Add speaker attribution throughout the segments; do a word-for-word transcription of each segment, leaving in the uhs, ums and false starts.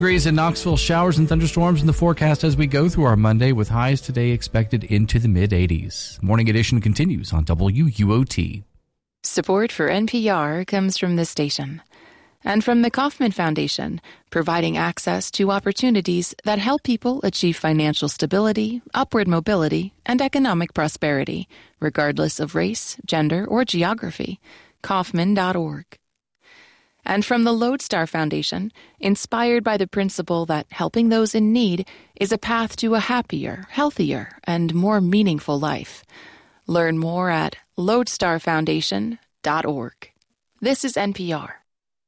Speaker 1: Degrees in Knoxville, showers and thunderstorms in the forecast as we go through our Monday, with highs today expected into the mid eighties. Morning edition continues on W U O T.
Speaker 2: Support for N P R comes from this station and from the Kauffman Foundation, providing access to opportunities that help people achieve financial stability, upward mobility, and economic prosperity, regardless of race, gender, or geography. Kauffman dot org. And from the Lodestar Foundation, inspired by the principle that helping those in need is a path to a happier, healthier, and more meaningful life. Learn more at lodestar foundation dot org. This is N P R.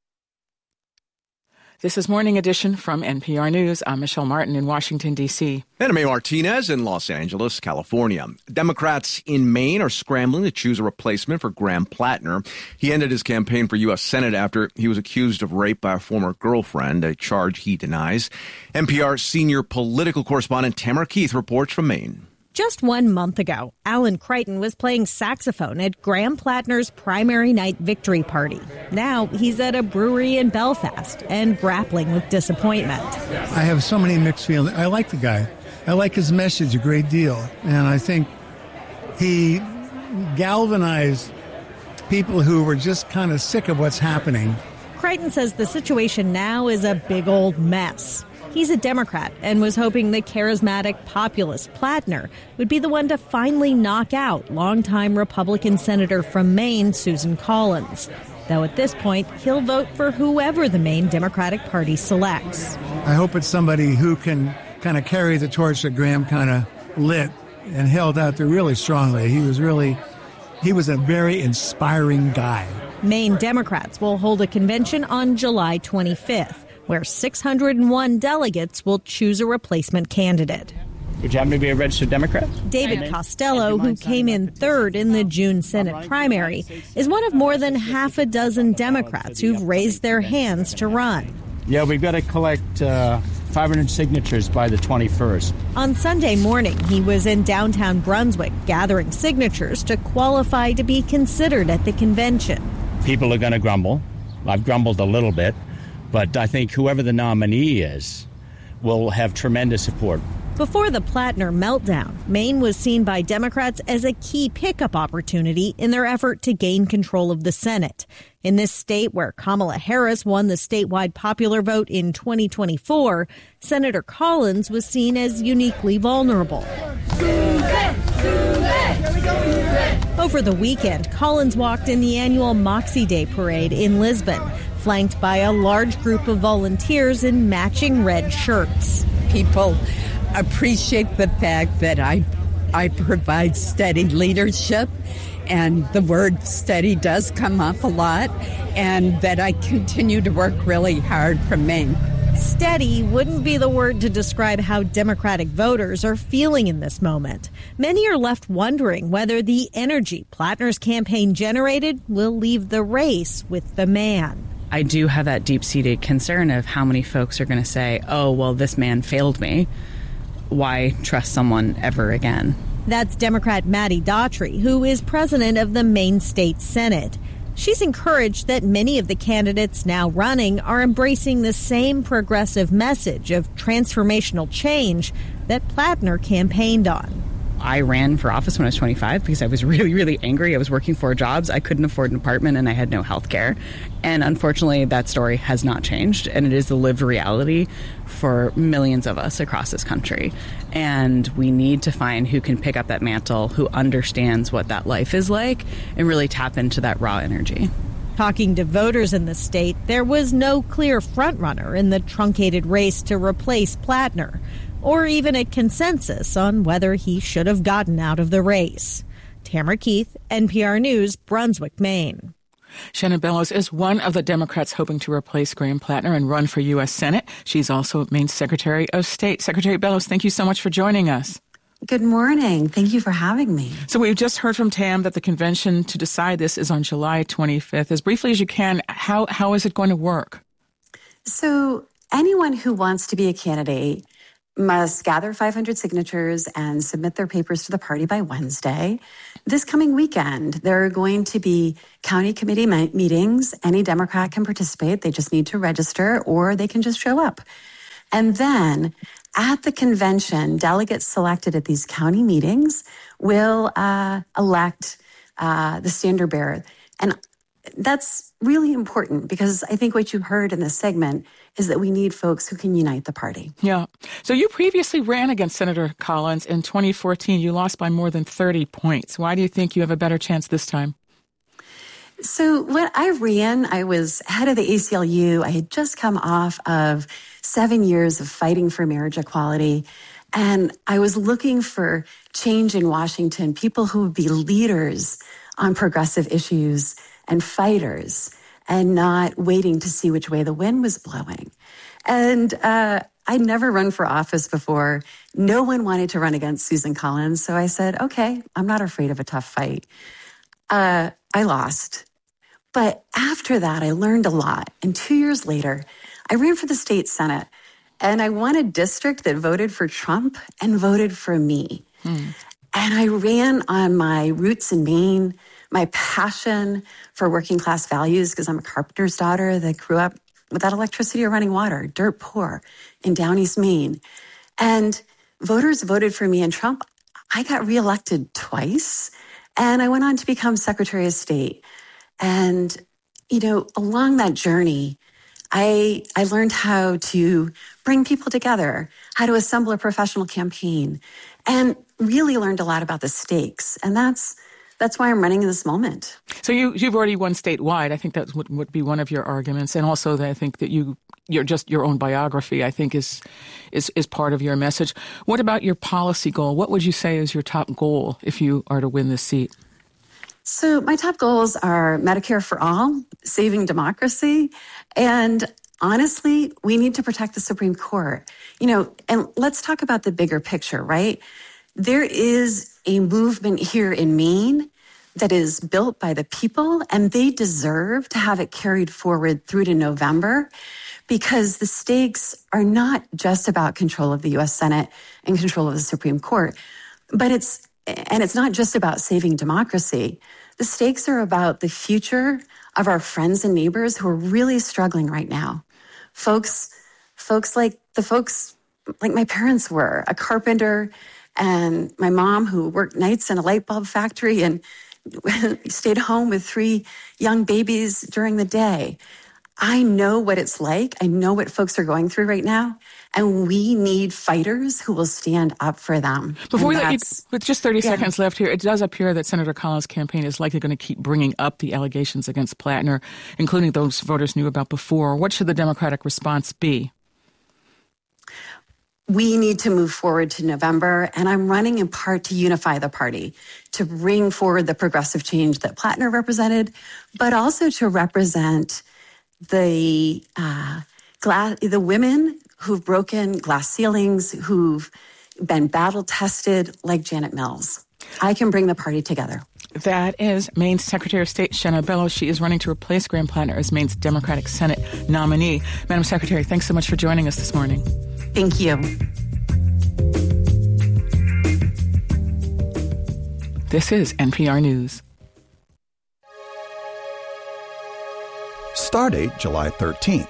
Speaker 3: This is Morning Edition from N P R News. I'm Michelle Martin in Washington, D C
Speaker 4: And May Martinez in Los Angeles, California. Democrats in Maine are scrambling to choose a replacement for Graham Plattner. He ended his campaign for U S Senate after he was accused of rape by a former girlfriend, a charge he denies. N P R senior political correspondent Tamara Keith reports from Maine.
Speaker 5: Just one month ago, Alan Crichton was playing saxophone at Graham Plattner's primary night victory party. Now he's at a brewery in Belfast and grappling with disappointment.
Speaker 6: I have so many mixed feelings. I like the guy. I like his message a great deal. And I think he galvanized people who were just kind of sick of what's happening.
Speaker 5: Crichton says the situation now is a big old mess. He's a Democrat and was hoping the charismatic populist Plattner would be the one to finally knock out longtime Republican Senator from Maine, Susan Collins. Though at this point, he'll vote for whoever the Maine Democratic Party selects.
Speaker 6: I hope it's somebody who can kind of carry the torch that Graham kind of lit and held out there really strongly. He was really, he was a very inspiring guy.
Speaker 5: Maine Democrats will hold a convention on July twenty-fifth. Where six hundred one delegates will choose a replacement candidate.
Speaker 7: Would you happen to be a registered Democrat?
Speaker 5: David Costello, who came in third in the June Senate primary, is one of more than half a dozen Democrats who've raised their hands to run.
Speaker 7: Yeah, we've got to collect uh, five hundred signatures by the twenty-first.
Speaker 5: On Sunday morning, he was in downtown Brunswick gathering signatures to qualify to be considered at the convention.
Speaker 7: People are going to grumble. I've grumbled a little bit. But I think whoever the nominee is will have tremendous support.
Speaker 5: Before the Plattner meltdown, Maine was seen by Democrats as a key pickup opportunity in their effort to gain control of the Senate. In this state where Kamala Harris won the statewide popular vote in twenty twenty-four, Senator Collins was seen as uniquely vulnerable. Over the weekend, Collins walked in the annual Moxie Day parade in Lisbon, flanked by a large group of volunteers in matching red shirts.
Speaker 8: People appreciate the fact that I, I provide steady leadership, and the word steady does come up a lot, and that I continue to work really hard for Maine.
Speaker 5: Steady wouldn't be the word to describe how Democratic voters are feeling in this moment. Many are left wondering whether the energy Plattner's campaign generated will leave the race with the man.
Speaker 9: I do have that deep-seated concern of how many folks are going to say, oh, well, this man failed me. Why trust someone ever again?
Speaker 5: That's Democrat Maddie Daughtry, who is president of the Maine State Senate. She's encouraged that many of the candidates now running are embracing the same progressive message of transformational change that Plattner campaigned on.
Speaker 9: I ran for office when I was twenty-five because I was really, really angry. I was working four jobs. I couldn't afford an apartment and I had no health care. And unfortunately, that story has not changed. And it is the lived reality for millions of us across this country. And we need to find who can pick up that mantle, who understands what that life is like, and really tap into that raw energy.
Speaker 5: Talking to voters in the state, there was no clear frontrunner in the truncated race to replace Plattner, or even a consensus on whether he should have gotten out of the race. Tamara Keith, N P R News, Brunswick, Maine.
Speaker 3: Shannon Bellows is one of the Democrats hoping to replace Graham Plattner and run for U S Senate. She's also Maine's Secretary of State. Secretary Bellows, thank you so much for joining us.
Speaker 10: Good morning. Thank you for having me.
Speaker 3: So we've just heard from Tam that the convention to decide this is on July twenty-fifth. As briefly as you can, how how is it going to work?
Speaker 10: So anyone who wants to be a candidate must gather five hundred signatures and submit their papers to the party by Wednesday. This coming weekend, there are going to be county committee meetings. Any Democrat can participate. They just need to register, or they can just show up. And then at the convention, delegates selected at these county meetings will uh, elect uh, the standard bearer. And that's really important because I think what you heard in this segment is that we need folks who can unite the party.
Speaker 3: Yeah. So you previously ran against Senator Collins in twenty fourteen. You lost by more than thirty points. Why do you think you have a better chance this time?
Speaker 10: So when I ran, I was head of the A C L U. I had just come off of seven years of fighting for marriage equality. And I was looking for change in Washington, people who would be leaders on progressive issues and fighters and not waiting to see which way the wind was blowing. And uh, I'd never run for office before. No one wanted to run against Susan Collins. So I said, okay, I'm not afraid of a tough fight. Uh, I lost. But after that, I learned a lot. And two years later, I ran for the state Senate. And I won a district that voted for Trump and voted for me. Hmm. And I ran on my roots in Maine, my passion for working class values, because I'm a carpenter's daughter that grew up without electricity or running water, dirt poor in Down East Maine. And voters voted for me and Trump. I got reelected twice, and I went on to become Secretary of State. And, you know, along that journey, I I learned how to bring people together, how to assemble a professional campaign, and really learned a lot about the stakes. And that's that's why I'm running in this moment.
Speaker 3: So you, you've already won statewide. I think that would, would be one of your arguments. And also that I think that you, you're just your own biography, I think, is, is, is part of your message. What about your policy goal? What would you say is your top goal if you are to win this seat?
Speaker 10: So my top goals are Medicare for all, saving democracy, and honestly, we need to protect the Supreme Court. You know, and let's talk about the bigger picture, right? There is a movement here in Maine that is built by the people, and they deserve to have it carried forward through to November, because the stakes are not just about control of the U S Senate and control of the Supreme Court, but it's And it's not just about saving democracy. The stakes are about the future of our friends and neighbors who are really struggling right now. Folks, folks like the folks like my parents were, a carpenter, and my mom who worked nights in a light bulb factory and stayed home with three young babies during the day. I know what it's like. I know what folks are going through right now. And we need fighters who will stand up for them.
Speaker 3: Before we let you, with just thirty
Speaker 10: yeah.
Speaker 3: seconds left here, it does appear that Senator Collins' campaign is likely going to keep bringing up the allegations against Plattner, including those voters knew about before. What should the Democratic response be?
Speaker 10: We need to move forward to November, and I'm running in part to unify the party, to bring forward the progressive change that Plattner represented, but also to represent the uh, glass, the women who've broken glass ceilings, who've been battle tested, like Janet Mills. I can bring the party together.
Speaker 3: That is Maine's Secretary of State, Shenna Bellows. She is running to replace Graham Plattner as Maine's Democratic Senate nominee. Madam Secretary, thanks so much for joining us this morning.
Speaker 10: Thank you.
Speaker 3: This is N P R News.
Speaker 11: Stardate July thirteenth.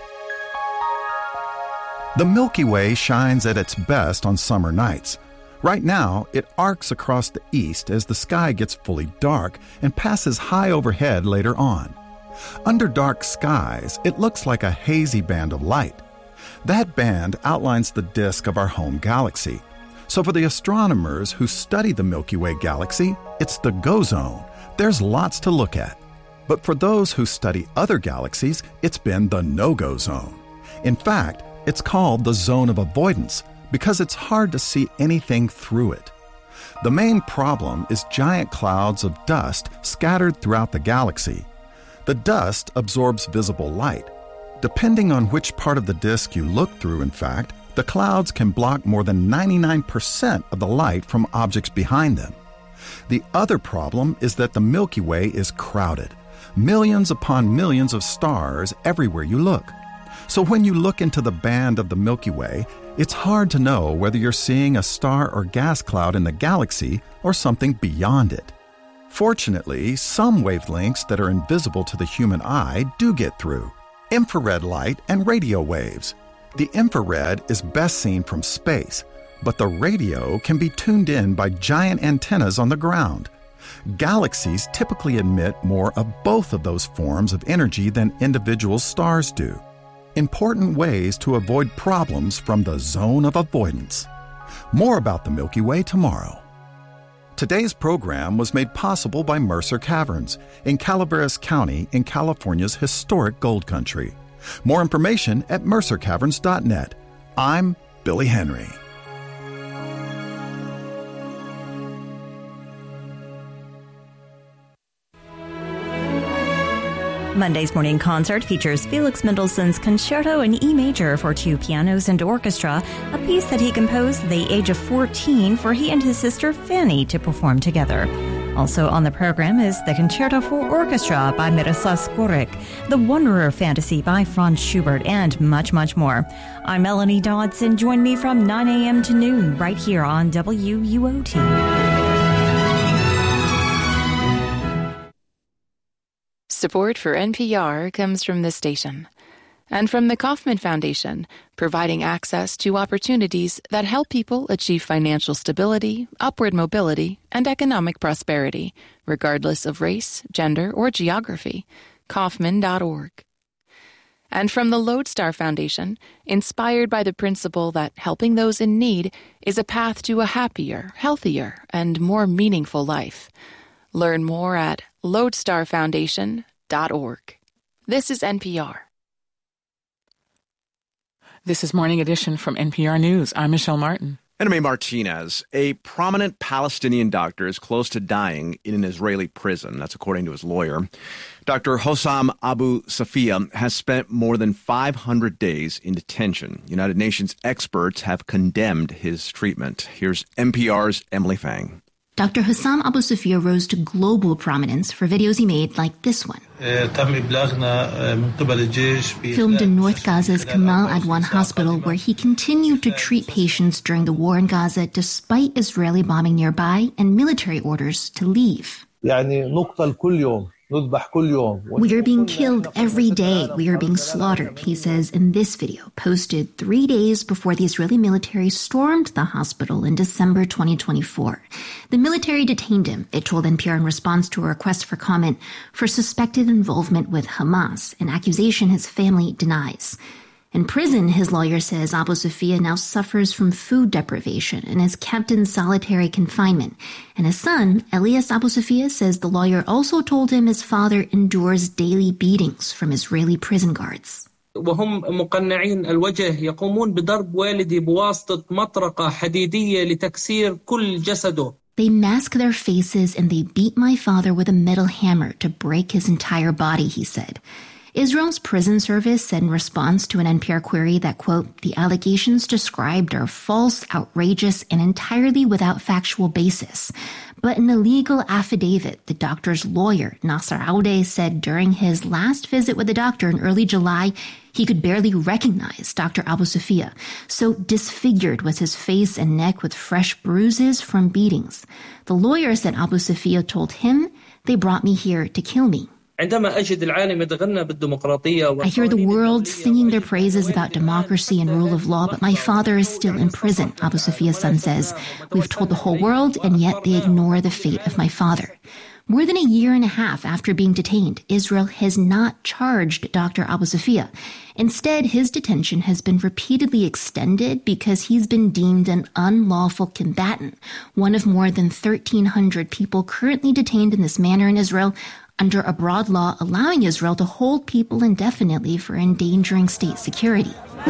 Speaker 11: The Milky Way shines at its best on summer nights. Right now, it arcs across the east as the sky gets fully dark and passes high overhead later on. Under dark skies, it looks like a hazy band of light. That band outlines the disk of our home galaxy. So for the astronomers who study the Milky Way galaxy, it's the go zone. There's lots to look at. But for those who study other galaxies, it's been the no-go zone. In fact, it's called the zone of avoidance because it's hard to see anything through it. The main problem is giant clouds of dust scattered throughout the galaxy. The dust absorbs visible light. Depending on which part of the disk you look through, in fact, the clouds can block more than ninety-nine percent of the light from objects behind them. The other problem is that the Milky Way is crowded. Millions upon millions of stars everywhere you look. So when you look into the band of the Milky Way, it's hard to know whether you're seeing a star or gas cloud in the galaxy or something beyond it. Fortunately, some wavelengths that are invisible to the human eye do get through. Infrared light and radio waves. The infrared is best seen from space, but the radio can be tuned in by giant antennas on the ground. Galaxies typically emit more of both of those forms of energy than individual stars do. Important ways to avoid problems from the zone of avoidance. More about the Milky Way tomorrow. Today's program was made possible by Mercer Caverns in Calaveras County in California's historic gold country. More information at mercer caverns dot net. I'm Billy Henry.
Speaker 12: Monday's morning concert features Felix Mendelssohn's Concerto in E major for two pianos and orchestra, a piece that he composed at the age of fourteen for he and his sister Fanny to perform together. Also on the program is the Concerto for Orchestra by Miroslav Skorik, the Wanderer Fantasy by Franz Schubert, and much, much more. I'm Melanie Dodson. Join me from nine a.m. to noon right here on W U O T.
Speaker 2: Support for N P R comes from this station and from the Kauffman Foundation, providing access to opportunities that help people achieve financial stability, upward mobility, and economic prosperity, regardless of race, gender, or geography. Kauffman dot org. And from the Lodestar Foundation, inspired by the principle that helping those in need is a path to a happier, healthier, and more meaningful life. Learn more at lodestar foundation dot org. This is N P R.
Speaker 3: This is Morning Edition from N P R News. I'm Michelle Martin.
Speaker 4: Anna Mae Martinez, a prominent Palestinian doctor, is close to dying in an Israeli prison. That's according to his lawyer. Doctor Hossam Abu Safia has spent more than five hundred days in detention. United Nations experts have condemned his treatment. Here's N P R's Emily Fang.
Speaker 13: Doctor Hossam Abu Safia rose to global prominence for videos he made like this one. Filmed in North Gaza's Kamal Adwan Hospital, where he continued to treat patients during the war in Gaza despite Israeli bombing nearby and military orders to leave. We are being killed every day. We are being slaughtered, he says in this video, posted three days before the Israeli military stormed the hospital in December twenty twenty-four. The military detained him, it told N P R in response to a request for comment, for suspected involvement with Hamas, an accusation his family denies. In prison, his lawyer says Abu Safia now suffers from food deprivation and is kept in solitary confinement. And his son, Elias Abu Safia, says the lawyer also told him his father endures daily beatings from Israeli prison guards.
Speaker 14: وهم مقنعين الوجه يقومون بضرب والدي بواسطة مطرقة حديدية لتكسير كل جسده.
Speaker 13: They mask their faces and they beat my father with a metal hammer to break his entire body, he said. Israel's prison service said in response to an N P R query that, quote, the allegations described are false, outrageous, and entirely without factual basis. But in a legal affidavit, the doctor's lawyer, Nasser Aude, said during his last visit with the doctor in early July, he could barely recognize Doctor Abu Safia. So disfigured was his face and neck with fresh bruises from beatings. The lawyer said Abu Safia told him, they brought me here to kill me. I hear the world singing their praises about democracy and rule of law, but my father is still in prison, Abu Safia's son says. We've told the whole world, and yet they ignore the fate of my father. More than a year and a half after being detained, Israel has not charged Doctor Abu Safia. Instead, his detention has been repeatedly extended because he's been deemed an unlawful combatant, one of more than thirteen hundred people currently detained in this manner in Israel, under a broad law allowing Israel to hold people indefinitely for endangering state security.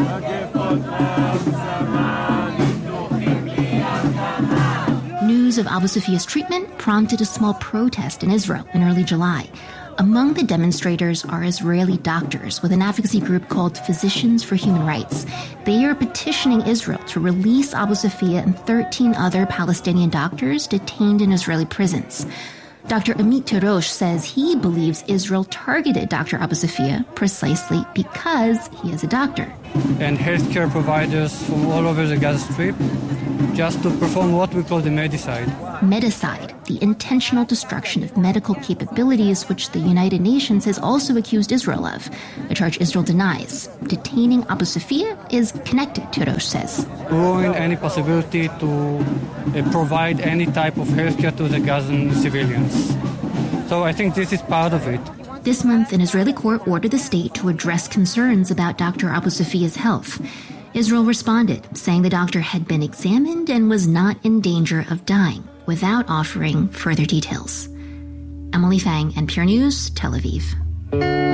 Speaker 13: News of Abu Safia's treatment prompted a small protest in Israel in early July. Among the demonstrators are Israeli doctors with an advocacy group called Physicians for Human Rights. They are petitioning Israel to release Abu Safia and thirteen other Palestinian doctors detained in Israeli prisons. Doctor Amit Tirosh says he believes Israel targeted Doctor Abu Safia precisely because he is a doctor.
Speaker 15: And healthcare providers from all over the Gaza Strip just to perform what we call the medicide.
Speaker 13: Medicide, the intentional destruction of medical capabilities, which the United Nations has also accused Israel of, a charge Israel denies. Detaining Abu Sofia is connected, Tirosh says.
Speaker 15: Ruin any possibility to uh, provide any type of healthcare to the Gazan civilians. So I think this is part of it.
Speaker 13: This month, an Israeli court ordered the state to address concerns about Doctor Abu Sofia's health. Israel responded, saying the doctor had been examined and was not in danger of dying, without offering further details. Emily Fang, N P R News, Tel Aviv.